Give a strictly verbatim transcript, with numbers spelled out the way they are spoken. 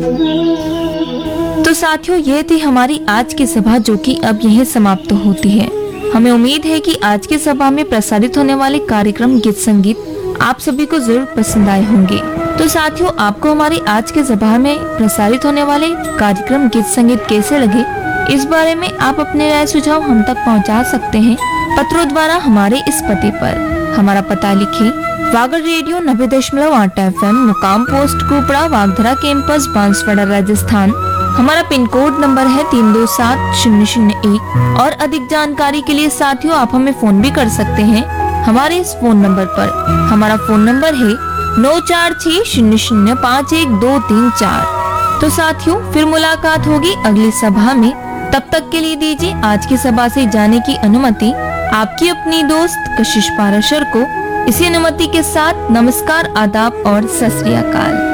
तो साथियों, ये थी हमारी आज की सभा, जो कि अब यहीं समाप्त होती है। हमें उम्मीद है कि आज की सभा में प्रसारित होने वाले कार्यक्रम गीत संगीत आप सभी को जरूर पसंद आए होंगे। तो साथियों, आपको हमारी आज की सभा में प्रसारित होने वाले कार्यक्रम गीत संगीत कैसे लगे, इस बारे में आप अपने राय सुझाव हम तक पहुंचा सकते हैं पत्रों द्वारा हमारे इस पते पर। हमारा पता लिखें, वागड़ रेडियो नब्बे दशमलव आठ एफ एम, मुकाम पोस्ट कुपड़ा, वागधरा कैंपस, बांसवाड़ा, राजस्थान। हमारा पिन कोड नंबर है तीन दो सात शून्य शून्य एक। और अधिक जानकारी के लिए साथियों, आप हमें फोन भी कर सकते हैं हमारे इस फोन नंबर पर। हमारा फोन नंबर है नौ चार छह शून्य शून्य पाँच एक दो तीन चार। तो साथियों, फिर मुलाकात होगी अगली सभा में। तब तक के लिए दीजिए आज की सभा से जाने की अनुमति आपकी अपनी दोस्त कशिश पाराशर को। इसी अनुमति के साथ नमस्कार, आदाब और सत श्री अकाल।